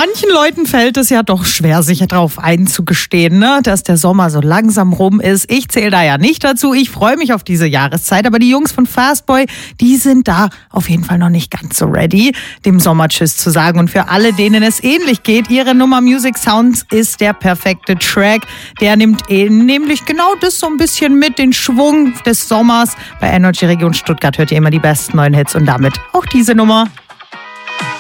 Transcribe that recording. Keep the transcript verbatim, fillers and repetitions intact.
Manchen Leuten fällt es ja doch schwer, sich darauf einzugestehen, ne? Dass der Sommer so langsam rum ist. Ich zähle da ja nicht dazu. Ich freue mich auf diese Jahreszeit. Aber die Jungs von Fastboy, die sind da auf jeden Fall noch nicht ganz so ready, dem Sommer Tschüss zu sagen. Und für alle, denen es ähnlich geht, ihre Nummer Music Sounds ist der perfekte Track. Der nimmt nämlich genau das so ein bisschen mit, den Schwung des Sommers. Bei Energy Region Stuttgart hört ihr immer die besten neuen Hits und damit auch diese Nummer.